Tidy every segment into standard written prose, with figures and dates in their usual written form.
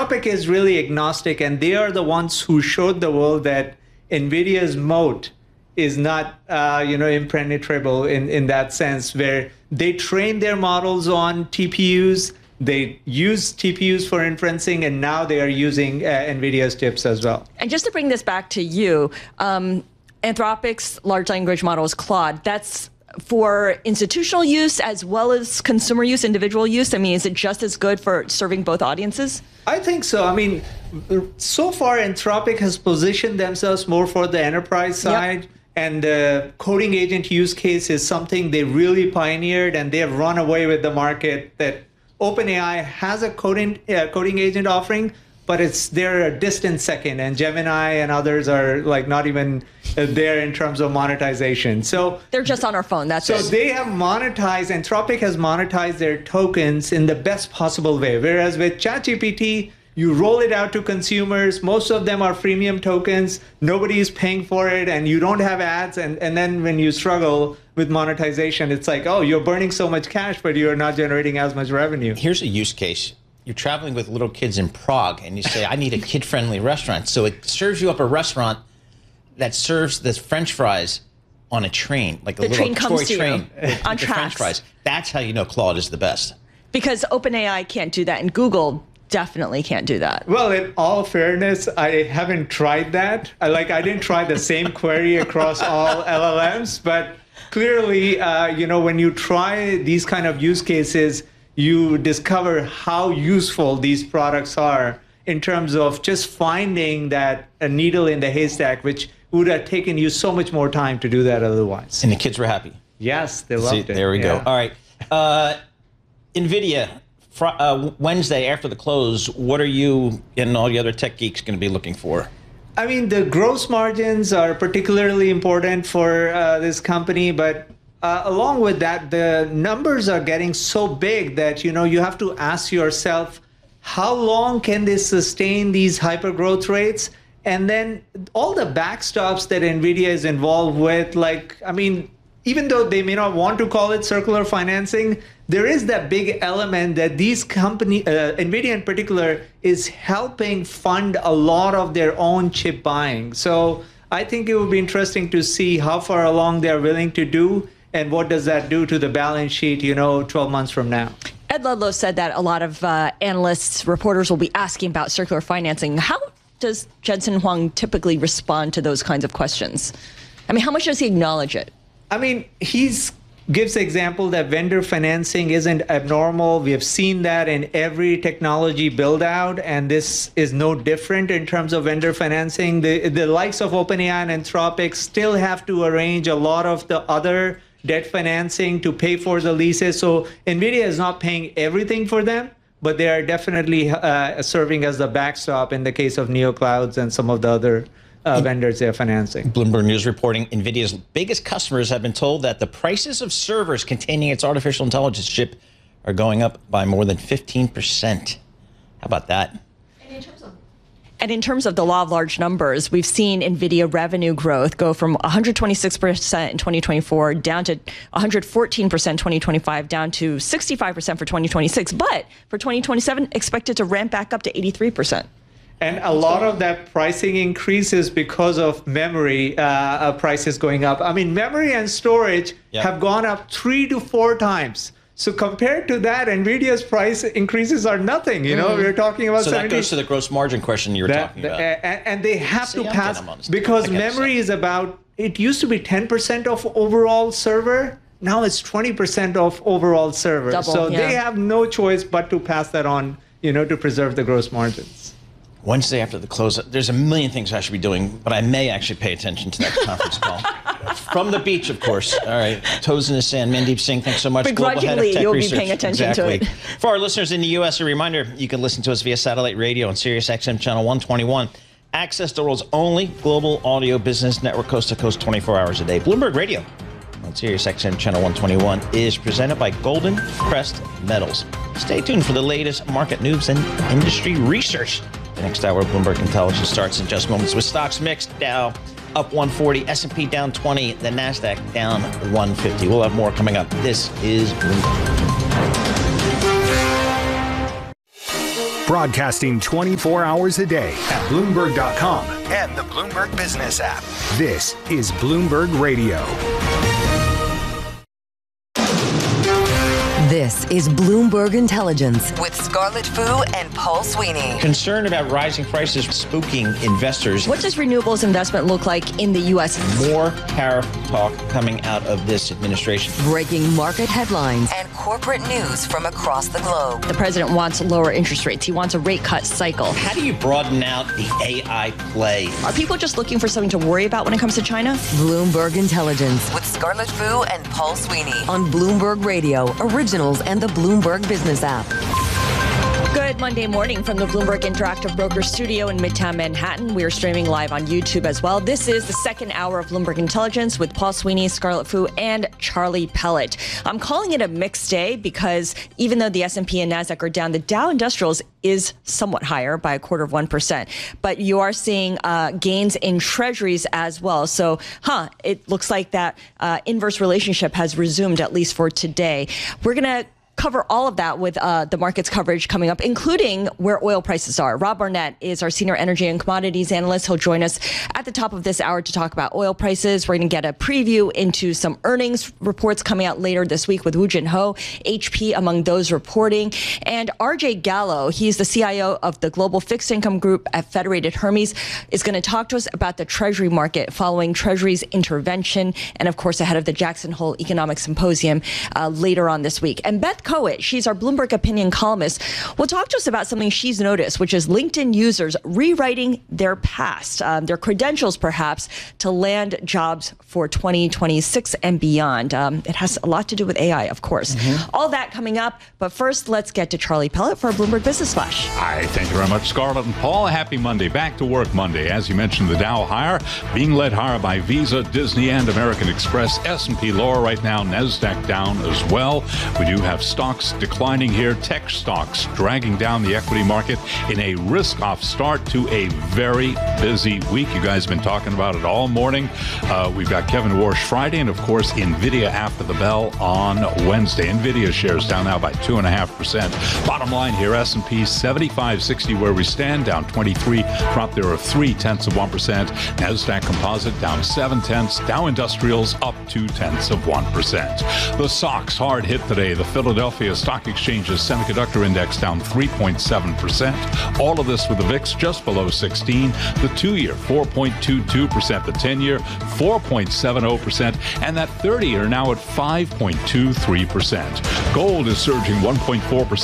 Anthropic is really agnostic, and they are the ones who showed the world that NVIDIA's moat is not, impenetrable in that sense, where they train their models on TPUs, they use TPUs for inferencing, and now they are using NVIDIA's chips as well. And just to bring this back to you, Anthropic's large language model is Claude. That's for institutional use as well as consumer use, individual use. I mean, is it just as good for serving both audiences? I think so. I mean, so far, Anthropic has positioned themselves more for the enterprise side. Yep. And the coding agent use case is something they really pioneered, and they have run away with the market. That OpenAI has a coding agent offering, but they're a distant second, and Gemini and others are like not even there in terms of monetization. So they're just on our phone. That's it. So they have monetized. Anthropic has monetized their tokens in the best possible way. Whereas with ChatGPT, you roll it out to consumers. Most of them are freemium tokens. Nobody is paying for it, and you don't have ads. And then when you struggle with monetization, it's like, oh, you're burning so much cash, but you're not generating as much revenue. Here's a use case. You're traveling with little kids in Prague, and you say, I need a kid-friendly restaurant. So it serves you up a restaurant that serves the French fries on a train, like a little toy train on tracks. French fries. That's how you know Claude is the best. Because OpenAI can't do that, and Google definitely can't do that. Well, in all fairness, I haven't tried that. I didn't try the same query across all LLMs, but clearly, when you try these kind of use cases, you discover how useful these products are in terms of just finding that a needle in the haystack, which would have taken you so much more time to do that otherwise. And the kids were happy. Yes, they loved it. There we go. All right. NVIDIA, Wednesday after the close, what are you and all the other tech geeks going to be looking for? I mean, the gross margins are particularly important for this company, but along with that, the numbers are getting so big that, you have to ask yourself, how long can they sustain these hyper growth rates? And then all the backstops that NVIDIA is involved with, even though they may not want to call it circular financing, there is that big element that these companies, NVIDIA in particular, is helping fund a lot of their own chip buying. So I think it would be interesting to see how far along they're willing to do, and what does that do to the balance sheet, 12 months from now. Ed Ludlow said that a lot of analysts, reporters will be asking about circular financing. How does Jensen Huang typically respond to those kinds of questions? I mean, how much does he acknowledge it? I mean, he gives the example that vendor financing isn't abnormal. We have seen that in every technology build out, and this is no different in terms of vendor financing. The likes of OpenAI and Anthropic still have to arrange a lot of the other debt financing to pay for the leases. So NVIDIA is not paying everything for them, but they are definitely serving as the backstop in the case of NeoClouds and some of the other vendors they're financing. Bloomberg News reporting NVIDIA's biggest customers have been told that the prices of servers containing its artificial intelligence chip are going up by more than 15%. How about that? And in terms of the law of large numbers, we've seen NVIDIA revenue growth go from 126% in 2024 down to 114% in 2025, down to 65% for 2026. But for 2027, expected to ramp back up to 83%. And a lot of that pricing increase is because of memory prices going up. I mean, memory and storage have gone up 3 to 4 times. So compared to that, NVIDIA's price increases are nothing. We're talking about 70. So that goes to the gross margin question you were talking about. And they have to pass, because memory is about, it used to be 10% of overall server. Now it's 20% of overall server. They have no choice but to pass that on, to preserve the gross margins. Wednesday after the close, there's a million things I should be doing, but I may actually pay attention to that conference call. From the beach, of course. All right. Toes in the sand. Mandeep Singh, thanks so much. Begrudgingly, you'll be paying attention to it. For our listeners in the U.S., a reminder, you can listen to us via satellite radio on Sirius XM Channel 121. Access the world's only global audio business network, coast to coast, 24 hours a day. Bloomberg Radio on Sirius XM Channel 121 is presented by Golden Crest Metals. Stay tuned for the latest market news and industry research. The next hour of Bloomberg Intelligence starts in just moments with stocks mixed. Dow up 140, S&P down 20, the NASDAQ down 150. We'll have more coming up. This is Bloomberg. Broadcasting 24 hours a day at Bloomberg.com and the Bloomberg Business app. This is Bloomberg Radio. This is Bloomberg Intelligence with Scarlett Fu and Paul Sweeney. Concern about rising prices spooking investors. What does renewables investment look like in the U.S.? More tariff talk coming out of this administration. Breaking market headlines and corporate news from across the globe. The president wants lower interest rates. He wants a rate cut cycle. How do you broaden out the AI play? Are people just looking for something to worry about when it comes to China? Bloomberg Intelligence with Scarlett Fu and Paul Sweeney on Bloomberg Radio, Originals and the Bloomberg Business app. Good Monday morning from the Bloomberg Interactive Broker Studio in Midtown Manhattan. We are streaming live on YouTube as well. This is the second hour of Bloomberg Intelligence with Paul Sweeney, Scarlett Fu, and Charlie Pellet. I'm calling it a mixed day because even though the S&P and NASDAQ are down, the Dow Industrials is somewhat higher by 0.25%. But you are seeing gains in treasuries as well. So, it looks like that inverse relationship has resumed, at least for today. We're going to cover all of that with the markets coverage coming up, including where oil prices are. Rob Barnett is our senior energy and commodities analyst. He'll join us at the top of this hour to talk about oil prices. We're going to get a preview into some earnings reports coming out later this week with Woojin Ho, HP among those reporting. And RJ Gallo, he's the CIO of the Global Fixed Income Group at Federated Hermes, is going to talk to us about the Treasury market following Treasury's intervention and, of course, ahead of the Jackson Hole Economic Symposium later on this week. And Beth Coet, she's our Bloomberg opinion columnist, will talk to us about something she's noticed, which is LinkedIn users rewriting their past, their credentials perhaps, to land jobs for 2026 and beyond. It has a lot to do with AI, of course. All that coming up. But first, let's get to Charlie Pellet for a Bloomberg Business Flash. Hi, thank you very much, Scarlett and Paul. A happy Monday. Back to work Monday. As you mentioned, the Dow higher, being led higher by Visa, Disney, and American Express. S&P lower right now. NASDAQ down as well. We do have stocks declining here. Tech stocks dragging down the equity market in a risk-off start to a very busy week. You guys have been talking about it all morning. We've got Kevin Warsh Friday, and of course, NVIDIA after the bell on Wednesday. NVIDIA shares down now by 2.5%. Bottom line here, S&P 75.60 where we stand, down 23, drop there of 0.3%. NASDAQ Composite down 0.7. Dow Industrials up 0.2%. The SOX hard hit today. The Philadelphia Stock Exchange's semiconductor index down 3.7%. All of this with the VIX just below 16. The 2-year 4.22%. The 10-year 4.70%. And that 30-year now at 5.23%. Gold is surging 1.4%,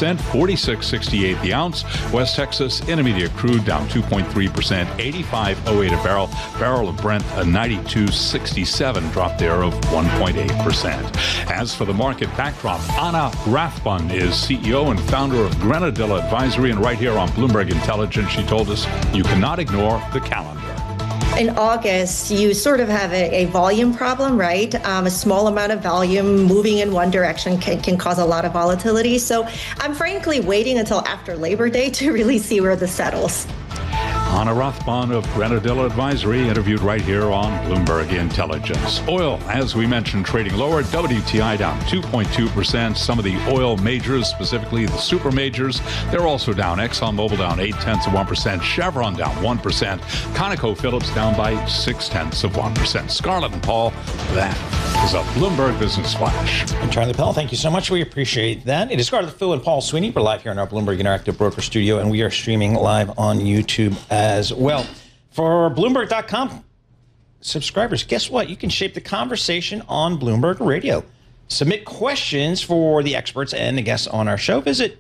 46.68 the ounce. West Texas Intermediate crude down 2.3%, 85.08 a barrel. Barrel of Brent a 92.67 drop there of 1.8%. As for the market backdrop, Anna Rathbun is CEO and founder of Grenadilla Advisory, and right here on Bloomberg Intelligence, she told us you cannot ignore the calendar. In August, you sort of have a volume problem, right? A small amount of volume moving in one direction can cause a lot of volatility. So I'm frankly waiting until after Labor Day to really see where this settles. Anna Rothbahn of Grenadilla Advisory, interviewed right here on Bloomberg Intelligence. Oil, as we mentioned, trading lower. WTI down 2.2%. Some of the oil majors, specifically the super majors, they're also down. ExxonMobil down 0.8%. Chevron down 1%. ConocoPhillips down by 0.6%. Scarlett and Paul, that is a Bloomberg Business Flash. And Charlie Pellet, thank you so much. We appreciate that. It is Scarlett Fu and Paul Sweeney. We're live here in our Bloomberg Interactive Broker Studio, and we are streaming live on YouTube as well. For Bloomberg.com subscribers, guess what? You can shape the conversation on Bloomberg Radio. Submit questions for the experts and the guests on our show. Visit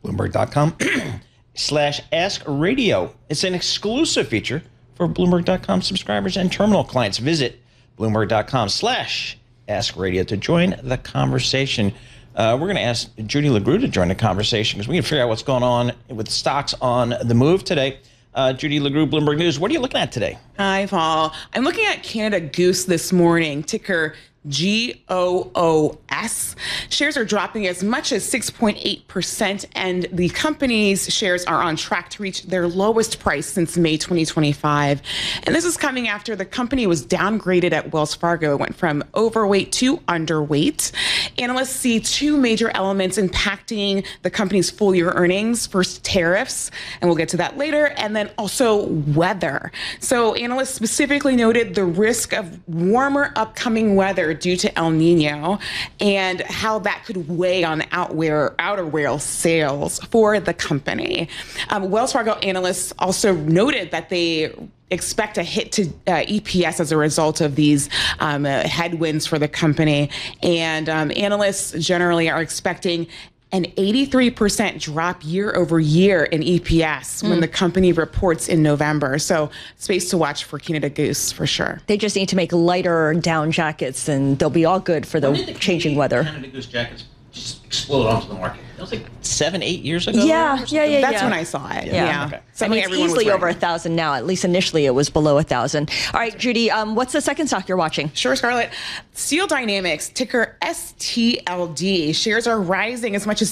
Bloomberg.com/AskRadio. It's an exclusive feature for Bloomberg.com subscribers and terminal clients. Visit Bloomberg.com/AskRadio to join the conversation. We're going to ask Judy LeGroux to join the conversation because we can figure out what's going on with stocks on the move today. Judy LeGroux, Bloomberg News. What are you looking at today? Hi, Paul. I'm looking at Canada Goose this morning, ticker GOOS. Shares are dropping as much as 6.8%, and the company's shares are on track to reach their lowest price since May 2025. And this is coming after the company was downgraded at Wells Fargo. It went from overweight to underweight. Analysts see two major elements impacting the company's full year earnings. First, tariffs, and we'll get to that later, and then also weather. So analysts specifically noted the risk of warmer upcoming weather due to El Nino and how that could weigh on outerwear sales for the company. Wells Fargo analysts also noted that they expect a hit to EPS as a result of these headwinds for the company. And analysts generally are expecting an 83% drop year over year in EPS when the company reports in November. So space to watch for Canada Goose for sure. They just need to make lighter down jackets and they'll be all good for the changing weather. Canada Goose jackets just explode onto the market. That was like 7-8 years ago. Yeah. That's when I saw it. Yeah. Okay. Something it's easily over 1,000 now. At least initially it was below 1,000. All right, Judy, what's the second stock you're watching? Sure, Scarlett. Steel Dynamics, ticker STLD. Shares are rising as much as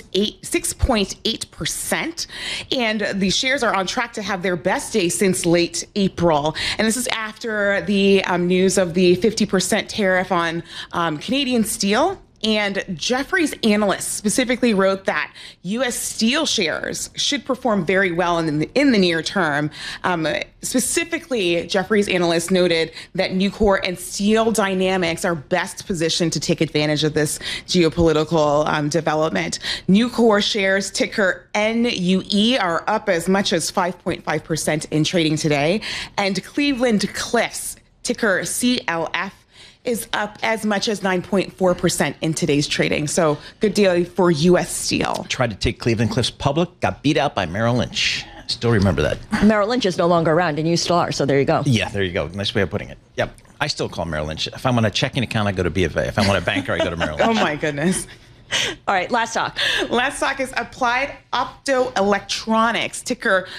6.8%. And the shares are on track to have their best day since late April. And this is after the news of the 50% tariff on Canadian steel. And Jefferies analysts specifically wrote that U.S. steel shares should perform very well in the near term. Specifically, Jefferies analysts noted that Nucor and Steel Dynamics are best positioned to take advantage of this geopolitical development. Nucor shares, ticker NUE, are up as much as 5.5% in trading today. And Cleveland Cliffs, ticker CLF, is up as much as 9.4% in today's trading. So good deal for U.S. Steel. Tried to take Cleveland Cliffs public, got beat out by Merrill Lynch. Still remember that. Merrill Lynch is no longer around, and you still are, so there you go. Yeah, there you go. Nice way of putting it. Yep. I still call Merrill Lynch. If I'm on a checking account, I go to BofA. If I'm on a banker, I go to Merrill Lynch. Oh, my goodness. All right, last stock. Last stock is Applied Optoelectronics, ticker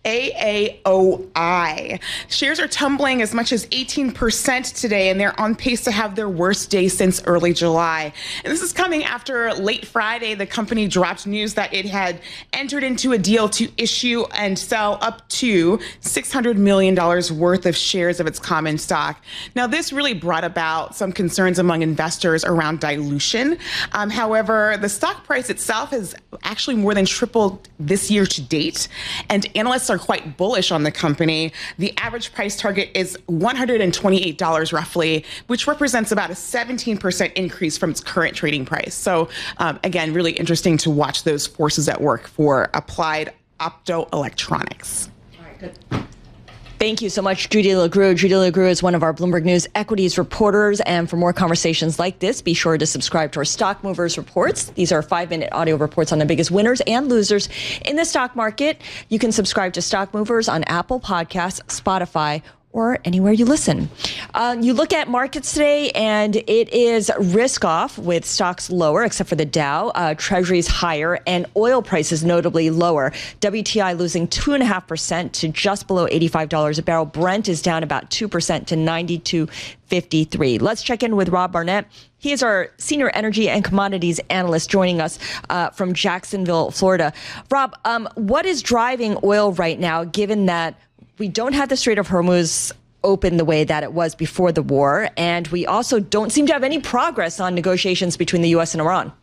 AAOI. Shares are tumbling as much as 18% today, and they're on pace to have their worst day since early July. And this is coming after late Friday, the company dropped news that it had entered into a deal to issue and sell up to $600 million worth of shares of its common stock. Now, this really brought about some concerns among investors around dilution. However, the stock price itself has actually more than tripled this year to date, and analysts are quite bullish on the company. The average price target is $128 roughly, which represents about a 17% increase from its current trading price. So again, really interesting to watch those forces at work for Applied Optoelectronics. All right, good. Thank you so much, Judy LaGrue. Judy LaGrue is one of our Bloomberg News equities reporters. And for more conversations like this, be sure to subscribe to our Stock Movers reports. These are 5-minute audio reports on the biggest winners and losers in the stock market. You can subscribe to Stock Movers on Apple Podcasts, Spotify, or anywhere you listen. You look at markets today, and it is risk off with stocks lower, except for the Dow, treasuries higher, and oil prices notably lower. WTI losing 2.5% to just below $85 a barrel. Brent is down about 2% to $92.53. Let's check in with Rob Barnett. He is our senior energy and commodities analyst joining us from Jacksonville, Florida. Rob, what is driving oil right now, given that we don't have the Strait of Hormuz open the way that it was before the war, and we also don't seem to have any progress on negotiations between the U.S. and Iran?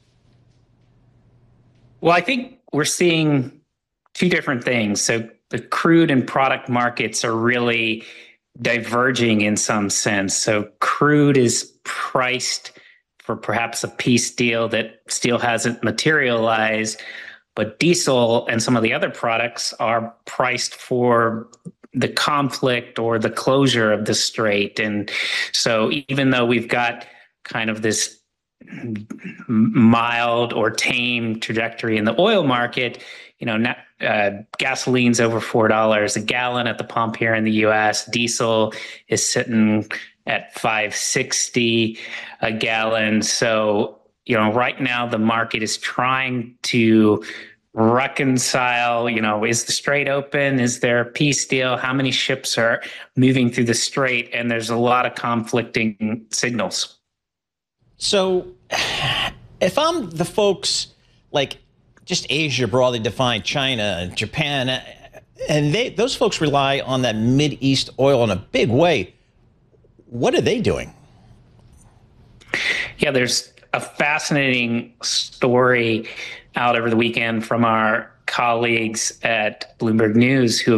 Well, I think we're seeing two different things. So the crude and product markets are really diverging in some sense. So crude is priced for perhaps a peace deal that still hasn't materialized, but diesel and some of the other products are priced for the conflict or the closure of the strait. And so even though we've got kind of this mild or tame trajectory in the oil market, gasoline's over $4 a gallon at the pump here in the U.S. Diesel is sitting at $5.60 a gallon. So, right now the market is trying to reconcile, is the strait open? Is there a peace deal? How many ships are moving through the strait? And there's a lot of conflicting signals. So if I'm the folks like just Asia broadly defined, China, Japan, and those folks rely on that Mideast oil in a big way, what are they doing? Yeah, there's a fascinating story out over the weekend from our colleagues at Bloomberg News who